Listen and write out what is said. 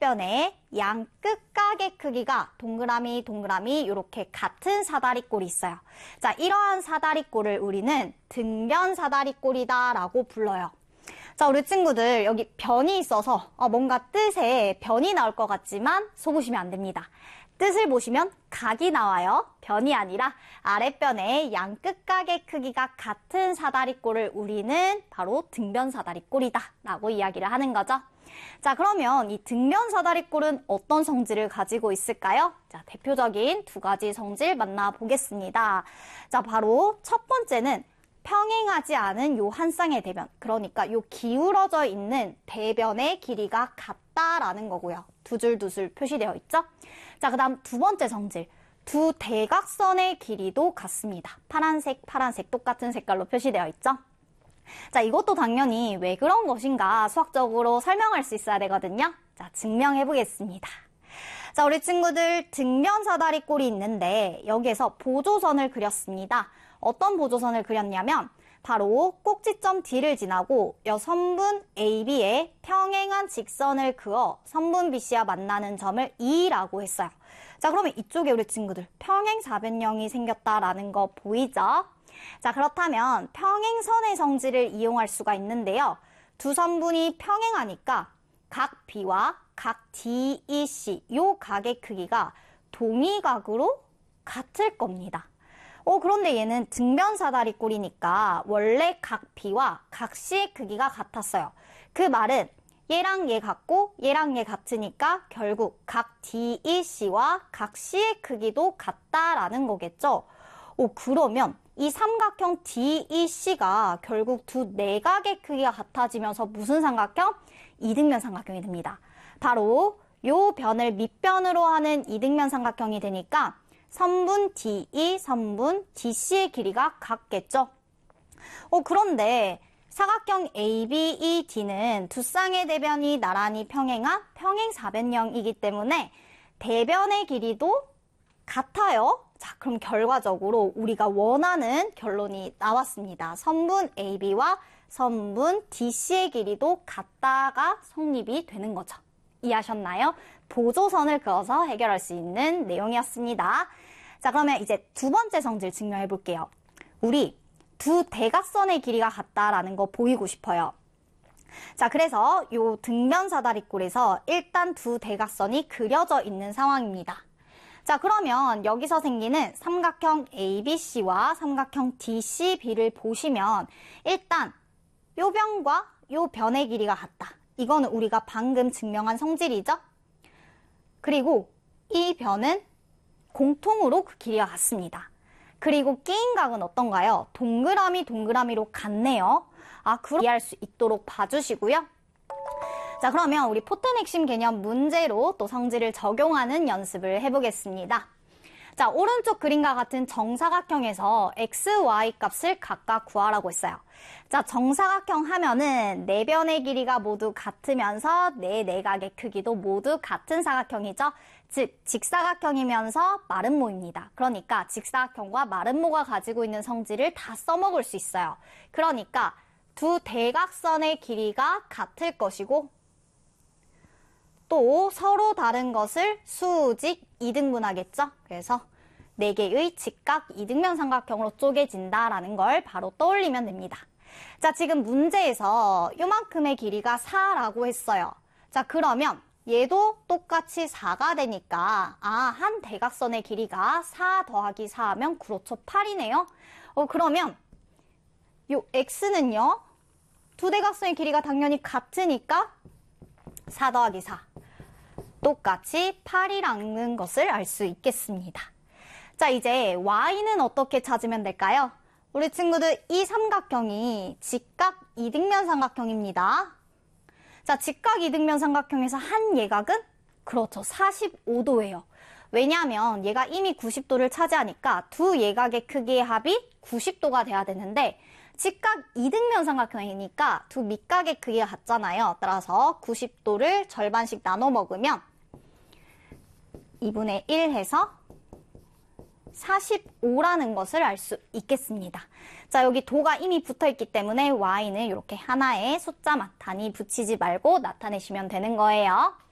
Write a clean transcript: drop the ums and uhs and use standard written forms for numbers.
아랫변에 양 끝각의 크기가 동그라미 이렇게 같은 사다리꼴이 있어요. 자, 이러한 사다리꼴을 우리는 등변 사다리꼴이다라고 불러요. 자, 우리 친구들 여기 변이 있어서 뭔가 뜻에 변이 나올 것 같지만 속으시면 안 됩니다. 뜻을 보시면 각이 나와요. 변이 아니라 아랫변에 양 끝각의 크기가 같은 사다리꼴을 우리는 바로 등변 사다리꼴이다 라고 이야기를 하는 거죠. 자, 그러면 이 등변 사다리꼴은 어떤 성질을 가지고 있을까요? 자, 대표적인 두 가지 성질 만나보겠습니다. 자, 바로 첫 번째는 평행하지 않은 요 한 쌍의 대변, 그러니까 요 기울어져 있는 대변의 길이가 같다라는 거고요. 두 줄 표시되어 있죠? 자, 그 다음 두 번째 성질, 두 대각선의 길이도 같습니다. 파란색 똑같은 색깔로 표시되어 있죠? 자, 이것도 당연히 왜 그런 것인가 수학적으로 설명할 수 있어야 되거든요. 자, 증명해 보겠습니다. 자, 우리 친구들 등변 사다리꼴이 있는데 여기에서 보조선을 그렸습니다. 어떤 보조선을 그렸냐면 바로 꼭지점 D를 지나고 여 선분 AB에 평행한 직선을 그어 선분 BC와 만나는 점을 E라고 했어요. 자, 그러면 이쪽에 우리 친구들 평행사변형이 생겼다라는 거 보이죠? 자, 그렇다면 평행선의 성질을 이용할 수가 있는데요. 두 선분이 평행하니까 각 B와 각 DEC 요 각의 크기가 동의각으로 같을 겁니다. 그런데 얘는 등변 사다리꼴이니까 원래 각 B와 각 C의 크기가 같았어요. 그 말은 얘랑 얘 같고 얘랑 얘 같으니까 결국 각 DEC와 각 C의 크기도 같다라는 거겠죠. 그러면 이 삼각형 DEC가 결국 두 내각의 크기가 같아지면서 무슨 삼각형? 이등변 삼각형이 됩니다. 바로 요 변을 밑변으로 하는 이등변 삼각형이 되니까 선분 DE, 선분 DC의 길이가 같겠죠? 그런데 사각형 ABED는 두 쌍의 대변이 나란히 평행한 평행사변형이기 때문에 대변의 길이도 같아요. 자, 그럼 결과적으로 우리가 원하는 결론이 나왔습니다. 선분 AB와 선분 DC의 길이도 같다가 성립이 되는 거죠. 이해하셨나요? 보조선을 그어서 해결할 수 있는 내용이었습니다. 자, 그러면 이제 두 번째 성질 증명해 볼게요. 우리 두 대각선의 길이가 같다라는 거 보이고 싶어요. 자, 그래서 요 등변 사다리꼴에서 일단 두 대각선이 그려져 있는 상황입니다. 자, 그러면 여기서 생기는 삼각형 ABC와 삼각형 DCB를 보시면 일단 요 변과 요 변의 길이가 같다. 이거는 우리가 방금 증명한 성질이죠? 그리고 이 변은 공통으로 그 길이가 같습니다. 그리고 끼인 각은 어떤가요? 동그라미로 같네요. 그럼 이해할 수 있도록 봐주시고요. 자, 그러면 우리 포텐 핵심 개념 문제로 또 성질을 적용하는 연습을 해보겠습니다. 자, 오른쪽 그림과 같은 정사각형에서 x, y 값을 각각 구하라고 했어요. 자, 정사각형 하면은 네 변의 길이가 모두 같으면서 네 내각의 크기도 모두 같은 사각형이죠. 즉, 직사각형이면서 마름모입니다. 그러니까 직사각형과 마름모가 가지고 있는 성질을 다 써먹을 수 있어요. 그러니까 두 대각선의 길이가 같을 것이고 또 서로 다른 것을 수직 이등분하겠죠. 그래서 4개의 직각 이등변 삼각형으로 쪼개진다라는 걸 바로 떠올리면 됩니다. 자, 지금 문제에서 요만큼의 길이가 4라고 했어요. 자, 그러면 얘도 똑같이 4가 되니까 한 대각선의 길이가 4 더하기 4 하면 그렇죠, 8이네요. 그러면 요 x는요, 두 대각선의 길이가 당연히 같으니까 4 더하기 4 똑같이 8이라는 것을 알 수 있겠습니다. 자, 이제 y는 어떻게 찾으면 될까요? 우리 친구들 이 삼각형이 직각 이등변 삼각형입니다. 자, 직각 이등변 삼각형에서 한 예각은 그렇죠, 45도예요. 왜냐하면 얘가 이미 90도를 차지하니까 두 예각의 크기의 합이 90도가 돼야 되는데 직각 이등변 삼각형이니까 두 밑각의 크기가 같잖아요. 따라서 90도를 절반씩 나눠 먹으면 2분의 1 해서 45라는 것을 알 수 있겠습니다. 자, 여기 도가 이미 붙어있기 때문에 y는 이렇게 하나의 숫자만 단위 붙이지 말고 나타내시면 되는 거예요.